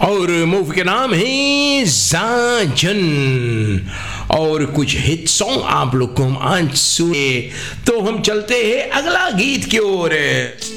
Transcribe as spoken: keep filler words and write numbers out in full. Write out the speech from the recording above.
और मूवी के नाम है साजन। और कुछ हिट सॉन्ग आप लोग को हम आज सुने, तो हम चलते हैं अगला गीत की ओर।